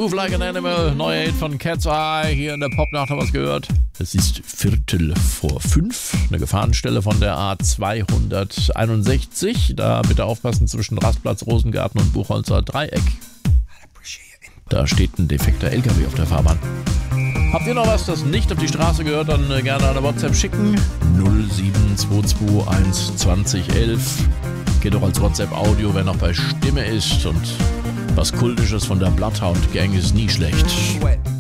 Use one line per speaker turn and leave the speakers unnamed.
Move Like an Animal, neuer Hit von Cat's Eye, hier in der Popnacht haben wir es gehört. Es ist 4:45, eine Gefahrenstelle von der A261. Da bitte aufpassen zwischen Rastplatz, Rosengarten und Buchholzer Dreieck. Da steht ein defekter LKW auf der Fahrbahn. Habt ihr noch was, das nicht auf die Straße gehört, dann gerne eine WhatsApp schicken. 07221 2011. Geht doch als WhatsApp-Audio, wer noch bei Stimme ist. Und was Kultisches von der Bloodhound Gang ist nie schlecht.